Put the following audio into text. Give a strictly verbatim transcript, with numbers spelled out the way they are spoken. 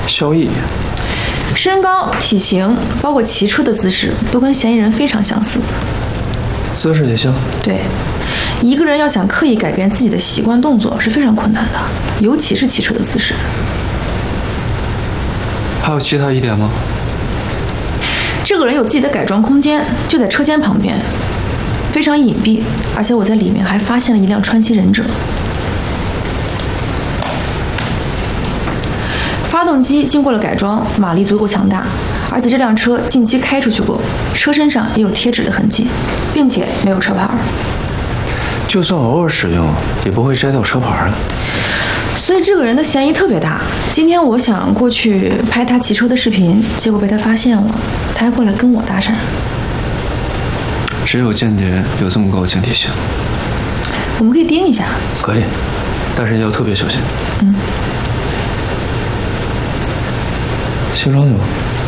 萧逸， 身高、体型，包括骑车的姿势，都跟嫌疑人非常相似。 姿势也像。 对，一个人要想刻意改变自己的习惯动作是非常困难的，尤其是骑车的姿势。 还有其他疑点吗？ 这个人有自己的改装空间，就在车间旁边，非常隐蔽，而且我在里面还发现了一辆川崎忍者。发动机经过了改装，马力足够强大，而且这辆车近期开出去过，车身上也有贴纸的痕迹，并且没有车牌。 就算偶尔使用，也不会摘掉车牌啊。 所以这个人的嫌疑特别大。今天我想过去拍他骑车的视频，结果被他发现了，他还过来跟我搭讪。 只有间谍有这么高的警惕性。 我们可以盯一下。 可以，但是要特别小心。 嗯。 卸妆去吧。